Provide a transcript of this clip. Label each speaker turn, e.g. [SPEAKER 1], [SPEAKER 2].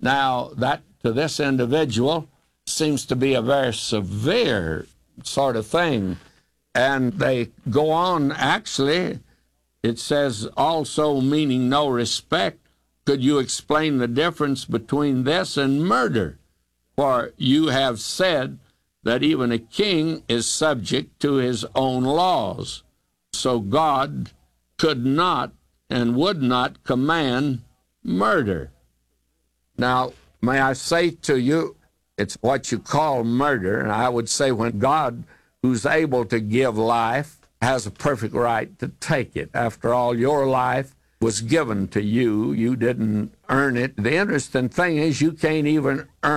[SPEAKER 1] Now, that to this individual seems to be a very severe sort of thing. And they go on, actually, it says also meaning no respect. Could you explain the difference between this and murder? For you have said that even a king is subject to his own laws. So God could not and would not command murder. Now, may I say to you, it's what you call murder, and I would say when God, who's able to give life, has a perfect right to take it. After all, your life was given to you. You didn't earn it. The interesting thing is you can't even earn